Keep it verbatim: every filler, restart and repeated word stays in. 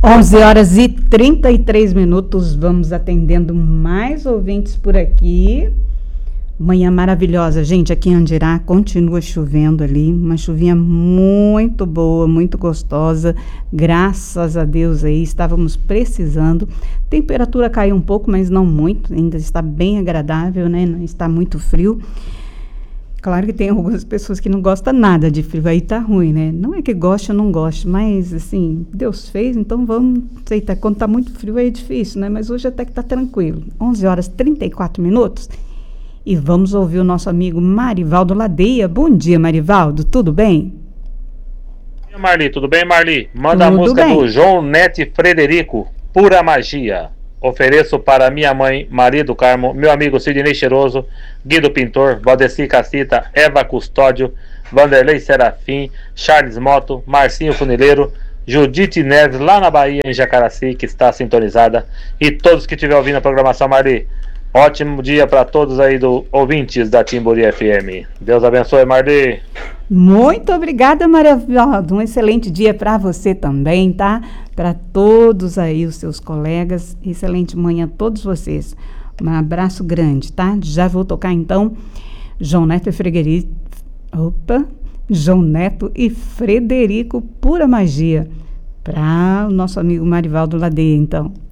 onze horas e trinta e três minutos, vamos atendendo mais ouvintes por aqui. Manhã maravilhosa, gente, aqui em Andirá continua chovendo ali, uma chuvinha muito boa, muito gostosa, graças a Deus aí, estávamos precisando. Temperatura caiu um pouco, mas não muito, ainda está bem agradável, né, não está muito frio. Claro que tem algumas pessoas que não gostam nada de frio, aí tá ruim, né? Não é que goste ou não goste, mas assim, Deus fez, então vamos aceitar. Quando tá muito frio aí é difícil, né? Mas hoje até que tá tranquilo. onze horas e trinta e quatro minutos e vamos ouvir o nosso amigo Marivaldo Ladeia. Bom dia, Marivaldo, tudo bem? Bom dia, Marli, tudo bem, Marli? Manda tudo a música bem. do João Neto e Frederico, Pura Magia. Ofereço para minha mãe, Maria do Carmo, meu amigo Sidney Cheiroso, Guido Pintor, Valdeci Cacita, Eva Custódio, Vanderlei Serafim, Charles Moto, Marcinho Funileiro, Judite Neves, lá na Bahia, em Jacaraci, que está sintonizada, e todos que estiverem ouvindo a programação, Marli. Ótimo dia para todos aí do ouvintes da Timburi F M. Deus abençoe, Marli. Muito obrigada, Marivaldo. Um excelente dia para você também, tá? Para todos aí, os seus colegas. Excelente manhã a todos vocês. Um abraço grande, tá? Já vou tocar então João Neto e Frederico. Opa! João Neto e Frederico, Pura Magia. Para o nosso amigo Marivaldo Ladeia, então.